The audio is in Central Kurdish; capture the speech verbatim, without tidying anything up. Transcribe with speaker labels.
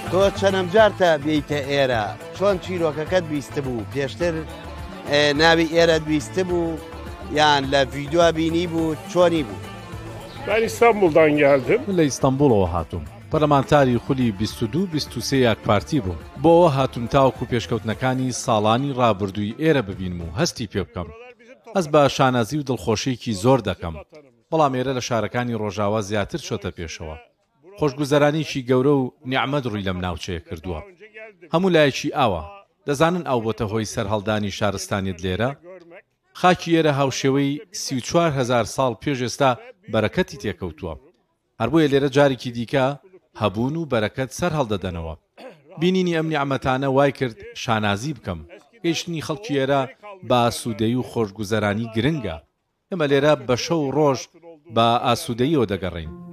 Speaker 1: تۆ چەندەم جارتە بێیتە ئێرە چۆن چیرۆکەکەت بیست بوو پێشتر ناوی ئێرەت بیست بوو یان لە ڤیدیۆ بینی بوو چۆنی بوو؟
Speaker 2: Ben İstanbul'dan geldim.
Speaker 3: من لە ئیستانبولەوە هاتووم. پەرلەمانتاری خولی بیست و دوو بیست و سێ یاکپارتی بووم. بۆ ئەوە هاتووم تاوەکو پێشکەوتنەکانی ساڵانی ڕابردووی ئێرە ببینم و هەستی پێ بکەم. ئەس بە شانازی و دڵخۆشیێکی زۆر دەکەم. بەڵام ئێرە لە شارەکانی ڕۆژاوا زیاتر چۆتە پێشەوە. خۆشگوزەرانێکی گەورە و نیعمەت ڕووی لەم ناوچەیە کردووە. هەموو لایەکی ئاوە. دەزانن ئەو بۆتە هۆی سەرهەڵدانی شارستانیت لێرە؟ خاکی ئێرە هاوشێوەی سی و چوار هەزار ساڵ پێش ئێستا بەرەکەتی تێکەوتووە. هەر بۆیە لێرە جارێکی دیکە هەبوون و بەرەکەت سەر هەڵدەدەنەوە. بینینی ئەم نیعمەتانە وای کرد شانازی بکەم. گەیشتنی خەڵکی ئێرە بە ئاسوودەیی و خۆشگوزەرانی گرنگە. ئێمە لێرە بە شەو و ڕۆژ بە ئاسوودەییەوە دەگەڕین.